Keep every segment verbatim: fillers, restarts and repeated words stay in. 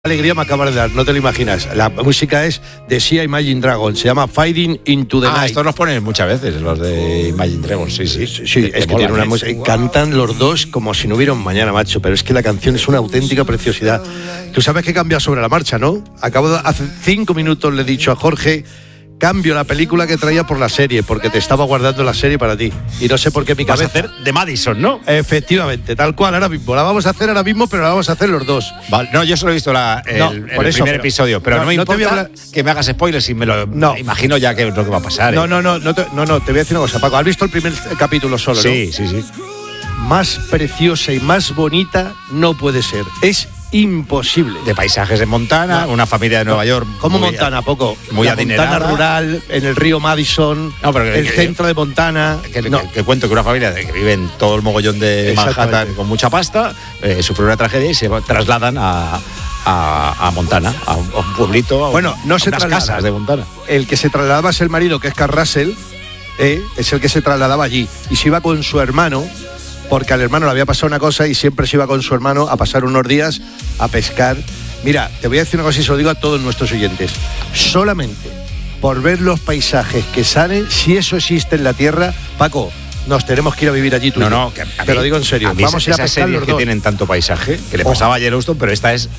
Alegría me acabas de dar, no te lo imaginas. La música es de Sia Imagine Dragons, se llama Fading into the ah, Night. Estos los ponen muchas veces, los de Imagine Dragons, sí, sí. Sí, sí, es que tiene una música. Cantan los dos como si no hubiera un mañana, macho, pero es que la canción es una auténtica preciosidad. Tú sabes que cambia sobre la marcha, ¿no? Acabo de, hace cinco minutos le he dicho a Jorge, cambio la película que traía por la serie, porque te estaba guardando la serie para ti. Y no sé por qué mi Vas cabeza... a hacer de Madison, ¿no? Efectivamente, tal cual, ahora mismo. La vamos a hacer ahora mismo, pero la vamos a hacer los dos. Vale, no, yo solo he visto la, el, no, el por eso, primer pero, episodio, pero no, no me no te voy a importa hablar... que me hagas spoilers y me lo no. imagino ya que es lo que va a pasar. No, ¿eh? no, no, no te, no, no, te voy a decir una cosa, Paco. ¿Has visto el primer capítulo solo, sí, no? Sí, sí, sí. Más preciosa y más bonita no puede ser. Es imposible. De paisajes de Montana, no, una familia de Nueva no, York. ¿Cómo Montana? Poco. Muy la adinerada. Montana rural, en el río Madison, no, pero que, el que, centro de Montana. Que, no. que, que cuento que una familia que vive en todo el mogollón de Manhattan con mucha pasta, eh, sufre una tragedia y se trasladan a, a, a Montana, a un, a un pueblito, a, bueno, no a se unas traslada. casas de Montana. El que se trasladaba es el marido, que es Carl Russell, eh, es el que se trasladaba allí. Y se iba con su hermano, porque al hermano le había pasado una cosa y siempre se iba con su hermano a pasar unos días a pescar. Mira, te voy a decir una cosa y se lo digo a todos nuestros oyentes. Solamente por ver los paisajes que salen, si eso existe en la Tierra, Paco, nos tenemos que ir a vivir allí tú. No, y no, te mí, lo digo en serio. A mí Vamos a ir a esas pescar series los que dos. tienen tanto paisaje, que le Ojo. pasaba a Yellowstone, pero esta es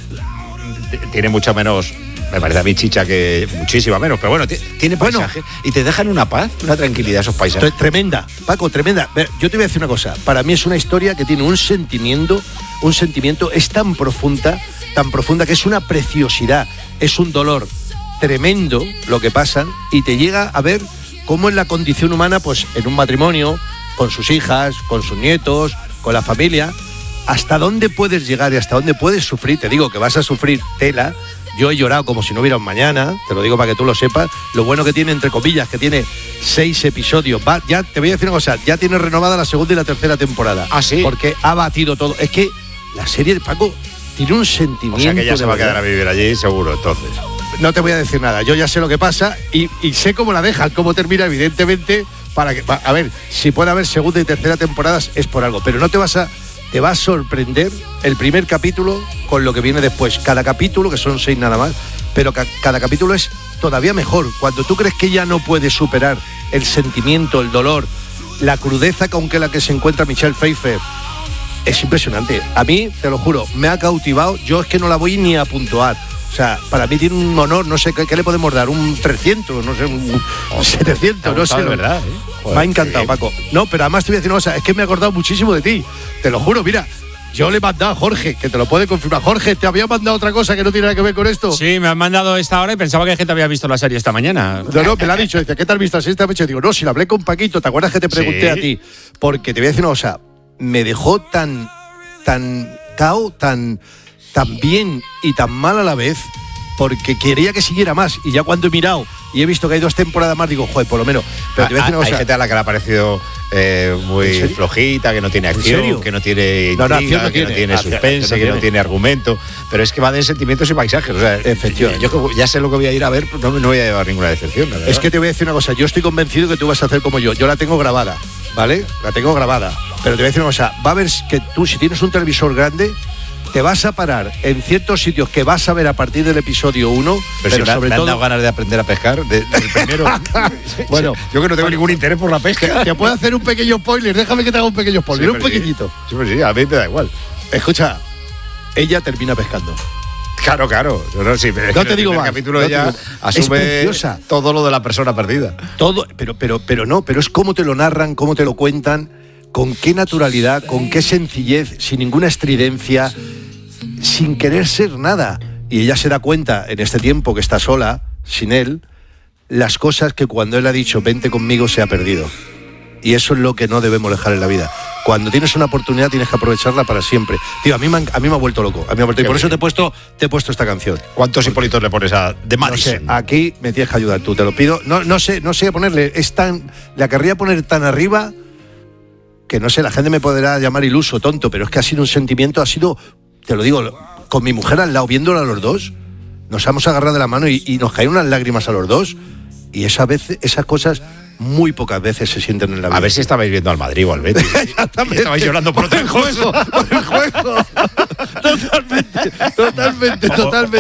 tiene mucho menos, me parece a mí, chicha, que muchísima menos, pero bueno, tiene paisaje bueno, y te dejan una paz, una tranquilidad esos paisajes. Tremenda, Paco, tremenda. Yo te voy a decir una cosa, para mí es una historia que tiene un sentimiento, un sentimiento, es tan profunda, tan profunda que es una preciosidad, es un dolor tremendo lo que pasa y te llega a ver cómo es la condición humana, pues en un matrimonio, con sus hijas, con sus nietos, con la familia, hasta dónde puedes llegar y hasta dónde puedes sufrir. Te digo que vas a sufrir tela. Yo he llorado como si no hubiera un mañana, te lo digo para que tú lo sepas. Lo bueno que tiene, entre comillas, que tiene seis episodios. Va, ya te voy a decir una cosa, ya tiene renovada la segunda y la tercera temporada. ¿Ah, sí? Porque ha batido todo. Es que la serie de Paco tiene un sentimiento. O sea que ya se va verdad. a quedar a vivir allí, seguro, entonces. No te voy a decir nada, yo ya sé lo que pasa y, y sé cómo la dejan, cómo termina, evidentemente, para que, a ver, si puede haber segunda y tercera temporadas es por algo, pero no te vas a, te va a sorprender el primer capítulo con lo que viene después. Cada capítulo, que son seis nada más, pero ca, cada capítulo es todavía mejor. Cuando tú crees que ya no puedes superar el sentimiento, el dolor, la crudeza con que la que se encuentra Michelle Pfeiffer, es impresionante. A mí, te lo juro, me ha cautivado, yo es que no la voy ni a puntuar. O sea, para mí tiene un honor, no sé, ¿qué, qué le podemos dar? Un trescientos, no sé, un oh, setecientos, no sé. De verdad, ¿eh? Joder, me ha encantado, Paco. No, pero además te voy a decir una cosa, es que me he acordado muchísimo de ti. Te lo juro, mira, yo le he mandado a Jorge, que te lo puede confirmar. Jorge, ¿te había mandado otra cosa que no tiene nada que ver con esto? Sí, me han mandado esta hora y pensaba que gente había visto la serie esta mañana. No, no, me la ha dicho, dice, ¿qué tal viste esta noche? Digo, no, si la hablé con Paquito, ¿te acuerdas que te pregunté ¿Sí? a ti? Porque te voy a decir una cosa, me dejó tan, tan cao, tan, tan bien y tan mal a la vez, porque quería que siguiera más y ya cuando he mirado y he visto que hay dos temporadas más digo, joder, por lo menos. Pero te voy a decir una cosa. Hay gente a la que le ha parecido eh, muy flojita, que no tiene acción, que no tiene no, no, intriga, no que tiene. no tiene Acción, suspense, acción no que tiene. no tiene argumento, pero es que va de sentimientos y paisajes. O sea, efectivamente. Yo, yo ya sé lo que voy a ir a ver, no, no voy a llevar ninguna decepción. La es que te voy a decir una cosa, yo estoy convencido que tú vas a hacer como yo. Yo la tengo grabada, ¿vale? La tengo grabada. Pero te voy a decir una cosa, va a ver que tú, si tienes un televisor grande, te vas a parar en ciertos sitios que vas a ver a partir del episodio uno, pero, pero si sobre me, todo me han dado ganas de aprender a pescar del de primero. Bueno, yo que no tengo bueno, ningún interés por la pesca. Te puedo hacer un pequeño spoiler, déjame que te haga un pequeño spoiler, sí, un pequeñito. Sí, sí, pues sí, a mí me da igual. Escucha, ella termina pescando. Claro, claro. No, no, sí, no te digo más. El capítulo no ella digo. asume todo lo de la persona perdida. Todo, pero, pero, pero no, pero es cómo te lo narran, cómo te lo cuentan, con qué naturalidad, con qué sencillez, sin ninguna estridencia, sin querer ser nada. Y ella se da cuenta en este tiempo que está sola, sin él, las cosas que cuando él ha dicho vente conmigo se ha perdido. Y eso es lo que no debemos dejar en la vida. Cuando tienes una oportunidad tienes que aprovecharla para siempre. Tío, a mí me, han, a mí me ha vuelto loco. A mí me ha vuelto, y por eso te he puesto te he puesto esta canción. ¿Cuántos Hipólitos le pones a The Madison? No sé, aquí me tienes que ayudar tú, te lo pido. No, no sé, no sé a ponerle, es tan, la querría poner tan arriba que no sé, la gente me podrá llamar iluso, tonto, pero es que ha sido un sentimiento, ha sido, te lo digo, con mi mujer al lado, viéndola a los dos, nos hemos agarrado de la mano y, y nos caen unas lágrimas a los dos, y esa vez, esas cosas muy pocas veces se sienten en la vida. A ver si estabais viendo al Madrid o al Betis. Exactamente. Estabais llorando por, por otra el cosa. juego, por el juego. Totalmente, totalmente, O- totalmente.